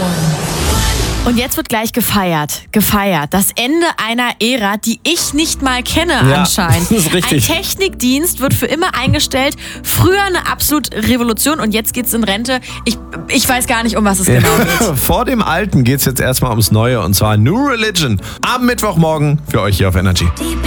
Und jetzt wird gleich gefeiert. Das Ende einer Ära, die ich nicht mal kenne anscheinend. Das ist richtig. Ein Technikdienst wird für immer eingestellt. Früher eine absolute Revolution und jetzt geht's in Rente. Ich weiß gar nicht, um was es genau geht. Vor dem Alten geht's jetzt erstmal ums Neue und zwar New Religion. Am Mittwochmorgen für euch hier auf Energy.